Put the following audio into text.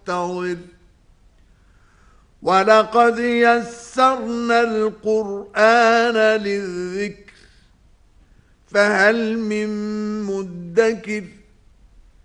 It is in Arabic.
منتظر ولقد يسرنا القرآن للذكر فهل من مدكر